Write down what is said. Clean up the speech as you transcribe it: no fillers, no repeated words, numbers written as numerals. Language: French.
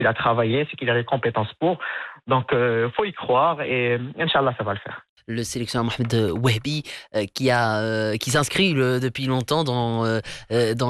il a travaillé, c'est qu'il a les compétences pour. Donc, faut y croire et Inch'Allah, ça va le faire. Le sélectionneur Mohamed Wahbi qui s'inscrit depuis longtemps dans